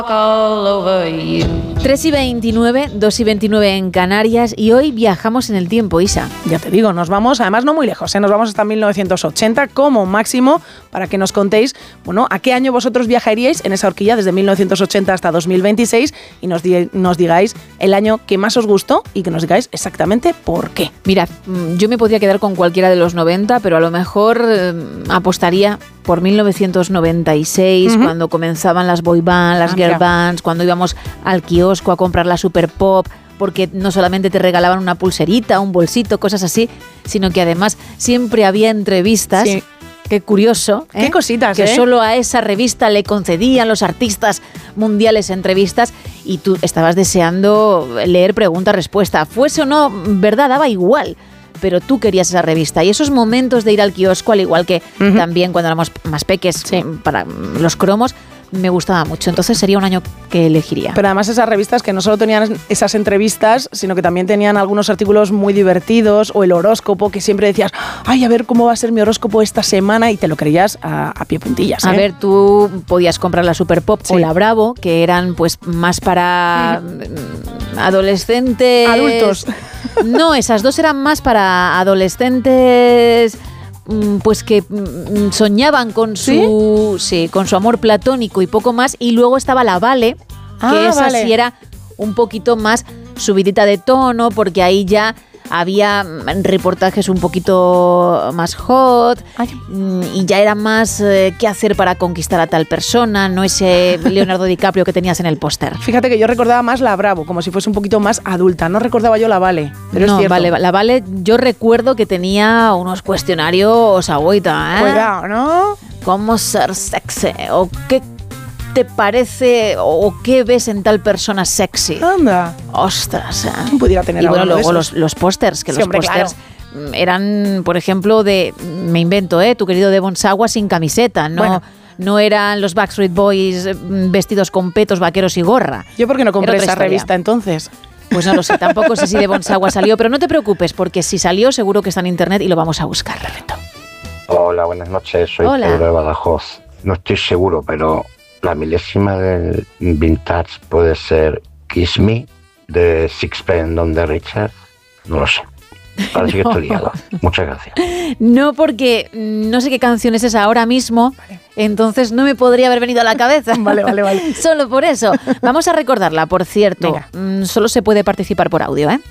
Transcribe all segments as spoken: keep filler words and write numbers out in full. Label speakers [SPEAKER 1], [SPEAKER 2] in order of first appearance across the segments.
[SPEAKER 1] tres y veintinueve, dos y veintinueve en Canarias, y hoy viajamos en el tiempo, Isa.
[SPEAKER 2] Ya te digo, nos vamos, además no muy lejos, ¿eh? Nos vamos hasta mil novecientos ochenta como máximo, para que nos contéis, bueno, a qué año vosotros viajaríais en esa horquilla desde mil novecientos ochenta hasta dos mil veintiséis, y nos, di- nos digáis el año que más os gustó y que nos digáis exactamente por qué.
[SPEAKER 1] Mira, yo me podría quedar con cualquiera de los noventa, pero a lo mejor eh, apostaría por mil novecientos noventa y seis, uh-huh. cuando comenzaban las boy bands, las ah, girl mira. bands, cuando íbamos al kiosco a comprar la Super Pop, porque no solamente te regalaban una pulserita, un bolsito, cosas así, sino que además siempre había entrevistas. Sí. Qué curioso, ¿eh?
[SPEAKER 2] Qué cositas,
[SPEAKER 1] que
[SPEAKER 2] ¿eh?
[SPEAKER 1] solo a esa revista le concedían los artistas mundiales entrevistas, y tú estabas deseando leer pregunta-respuesta. Fuese o no, verdad, daba igual, pero tú querías esa revista. Y esos momentos de ir al kiosco, al igual que uh-huh. también cuando éramos más peques, sí. para los cromos, me gustaba mucho. Entonces sería un año que elegiría.
[SPEAKER 2] Pero además esas revistas que no solo tenían esas entrevistas, sino que también tenían algunos artículos muy divertidos, o el horóscopo, que siempre decías, ay, a ver cómo va a ser mi horóscopo esta semana, y te lo creías a, a pie puntillas, ¿eh?
[SPEAKER 1] A ver, tú podías comprar la Super Pop sí. o la Bravo, que eran pues más para mm. adolescentes.
[SPEAKER 2] Adultos.
[SPEAKER 1] No, esas dos eran más para adolescentes, pues que soñaban con su ¿Sí? sí, con su amor platónico y poco más. Y luego estaba la Vale, que ah, esa vale. sí era un poquito más subidita de tono, porque ahí ya había reportajes un poquito más hot. Ay. Y ya era más eh, qué hacer para conquistar a tal persona, no ese Leonardo DiCaprio que tenías en el póster.
[SPEAKER 2] Fíjate que yo recordaba más la Bravo, como si fuese un poquito más adulta. No recordaba yo la Vale, pero
[SPEAKER 1] no,
[SPEAKER 2] es cierto.
[SPEAKER 1] Vale, la Vale, yo recuerdo que tenía unos cuestionarios agüita, ¿eh?
[SPEAKER 2] Cuidado, ¿no?
[SPEAKER 1] ¿Cómo ser sexy? ¿O qué te parece o qué ves en tal persona sexy?
[SPEAKER 2] Anda.
[SPEAKER 1] Ostras, ¿eh?
[SPEAKER 2] Pudiera tener.
[SPEAKER 1] Y bueno, luego los, los pósters, que sí, los pósters claro. eran, por ejemplo, de, me invento, ¿eh? Tu querido Devon Sawa sin camiseta, ¿no? Bueno. No eran los Backstreet Boys vestidos con petos, vaqueros y gorra.
[SPEAKER 2] ¿Yo por qué no compré esa historia. revista entonces?
[SPEAKER 1] Pues no lo sé, tampoco sé si Devon Sawa salió, pero no te preocupes, porque si salió seguro que está en internet y lo vamos a buscar, Rebeto.
[SPEAKER 3] Hola, buenas noches, soy
[SPEAKER 1] Hola.
[SPEAKER 3] Pedro de Badajoz. No estoy seguro, pero la milésima del vintage puede ser Kiss Me, de Sixpence None the Richer. No lo sé. Parece no. que estoy liado. Muchas gracias.
[SPEAKER 1] No, porque no sé qué canción es esa ahora mismo, vale. entonces no me podría haber venido a la cabeza.
[SPEAKER 2] Vale, vale, vale.
[SPEAKER 1] Solo por eso. Vamos a recordarla, por cierto. Venga. Solo se puede participar por audio, ¿eh?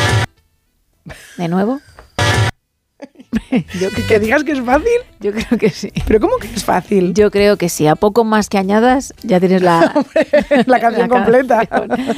[SPEAKER 1] ¿De nuevo?
[SPEAKER 2] Yo, que, que digas que es fácil.
[SPEAKER 1] Yo creo que sí.
[SPEAKER 2] ¿Pero cómo que es fácil?
[SPEAKER 1] Yo creo que sí. A poco más que añadas, ya tienes la,
[SPEAKER 2] la canción la completa.
[SPEAKER 1] Canción.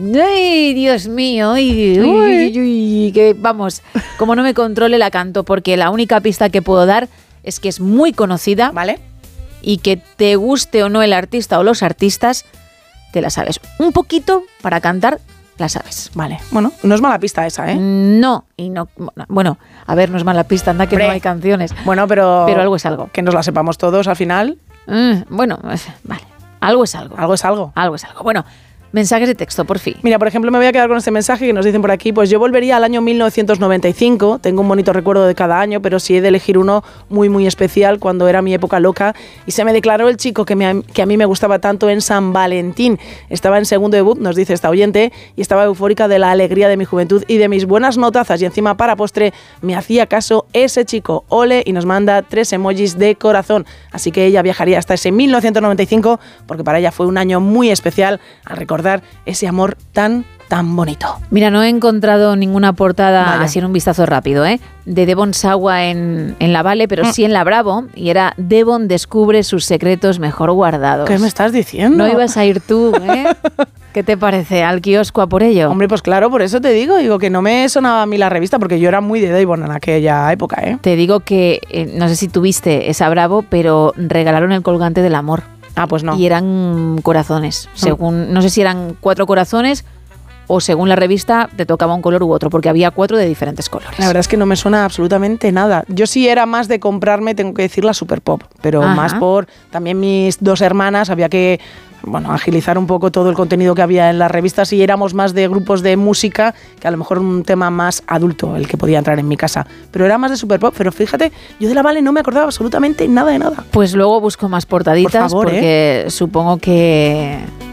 [SPEAKER 1] Ay, Dios mío. Ay, uy, uy, uy, que vamos, como no me controle la canto, porque la única pista que puedo dar es que es muy conocida.
[SPEAKER 2] Vale.
[SPEAKER 1] Y que te guste o no el artista o los artistas, te la sabes. Un poquito para cantar. La sabes.
[SPEAKER 2] Vale. Bueno, no es mala pista esa, ¿eh?
[SPEAKER 1] No, y no. Bueno, a ver, no es mala pista, anda que Hombre. no hay canciones.
[SPEAKER 2] Bueno, pero.
[SPEAKER 1] Pero algo es algo.
[SPEAKER 2] Que nos la sepamos todos al final.
[SPEAKER 1] Mm, bueno, vale. Algo es algo.
[SPEAKER 2] Algo es algo.
[SPEAKER 1] Algo es algo. Bueno. Mensajes de texto, por fin.
[SPEAKER 2] Mira, por ejemplo, me voy a quedar con este mensaje que nos dicen por aquí. Pues yo volvería al año mil novecientos noventa y cinco. Tengo un bonito recuerdo de cada año, pero si he de elegir uno muy, muy especial, cuando era mi época loca y se me declaró el chico que, me, que a mí me gustaba tanto en San Valentín. Estaba en segundo debut, nos dice esta oyente, y estaba eufórica de la alegría de mi juventud y de mis buenas notazas. Y encima, para postre, me hacía caso ese chico. Ole, y nos manda tres emojis de corazón. Así que ella viajaría hasta ese mil novecientos noventa y cinco, porque para ella fue un año muy especial al recordar ese amor tan, tan bonito.
[SPEAKER 1] Mira, no he encontrado ninguna portada, Vaya. así en un vistazo rápido, ¿eh? de Devon Sawa en, en la Vale, pero mm. sí en la Bravo, y era Devon descubre sus secretos mejor guardados.
[SPEAKER 2] ¿Qué me estás diciendo?
[SPEAKER 1] No ibas a ir tú, ¿eh? ¿Qué te parece? ¿Al kiosco a por ello?
[SPEAKER 2] Hombre, pues claro, por eso te digo, digo que no me sonaba a mí la revista, porque yo era muy de Devon en aquella época, ¿eh?
[SPEAKER 1] Te digo que, eh, no sé si tuviste esa Bravo, pero regalaron el colgante del amor.
[SPEAKER 2] Ah, pues no.
[SPEAKER 1] Y eran corazones, según, no sé si eran cuatro corazones o según la revista te tocaba un color u otro, porque había cuatro de diferentes colores.
[SPEAKER 2] La verdad es que no me suena absolutamente nada. Yo sí era más de comprarme, tengo que decir, la Super Pop, pero Ajá. más por también mis dos hermanas, había que bueno, agilizar un poco todo el contenido que había en las revistas y éramos más de grupos de música que a lo mejor un tema más adulto el que podía entrar en mi casa. Pero era más de Super Pop, pero fíjate, yo de la Vale no me acordaba absolutamente nada de nada.
[SPEAKER 1] Pues luego busco más portaditas, por favor, porque ¿eh? supongo que...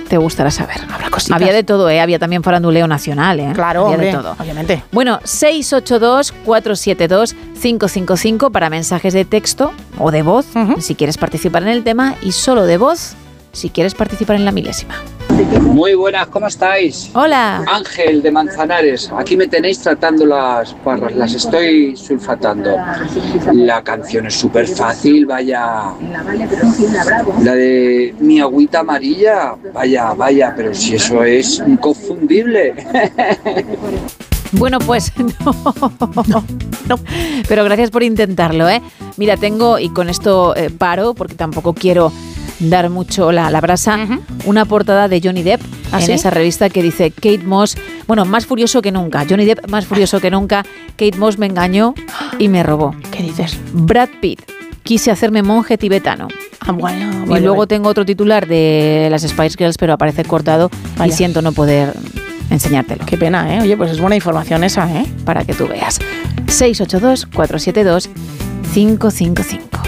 [SPEAKER 1] te gustará saber.
[SPEAKER 2] Habrá cositas.
[SPEAKER 1] Había de todo, ¿eh? Había también faranduleo nacional, ¿eh?
[SPEAKER 2] Claro,
[SPEAKER 1] Había
[SPEAKER 2] hombre,
[SPEAKER 1] de todo.
[SPEAKER 2] obviamente.
[SPEAKER 1] Bueno, seis ocho dos, cuatro siete dos, cinco cinco cinco para mensajes de texto o de voz, uh-huh. si quieres participar en el tema, y solo de voz si quieres participar en la milésima.
[SPEAKER 4] Muy buenas, ¿cómo estáis?
[SPEAKER 1] Hola.
[SPEAKER 4] Ángel de Manzanares. Aquí me tenéis tratando las parras, las estoy sulfatando. La canción es súper fácil, vaya. La de mi agüita amarilla, vaya, vaya, pero si eso es inconfundible.
[SPEAKER 1] Bueno, pues no.
[SPEAKER 2] no, no.
[SPEAKER 1] Pero gracias por intentarlo, ¿eh? Mira, tengo, y con esto eh, paro, porque tampoco quiero dar mucho la, la brasa, uh-huh. una portada de Johnny Depp ¿Ah, en sí? esa revista que dice Kate Moss, bueno, más furioso que nunca, Johnny Depp más furioso que nunca, Kate Moss me engañó y me robó.
[SPEAKER 2] ¿Qué dices?
[SPEAKER 1] Brad Pitt, quise hacerme monje tibetano.
[SPEAKER 2] Ah, bueno,
[SPEAKER 1] y
[SPEAKER 2] vale,
[SPEAKER 1] luego
[SPEAKER 2] vale.
[SPEAKER 1] tengo otro titular de las Spice Girls, pero aparece cortado. Vaya. Y siento no poder enseñártelo.
[SPEAKER 2] Qué pena, ¿eh? Oye, pues es buena información esa, ¿eh?
[SPEAKER 1] Para que tú veas. seis ocho dos, cuatro siete dos, cinco cinco cinco.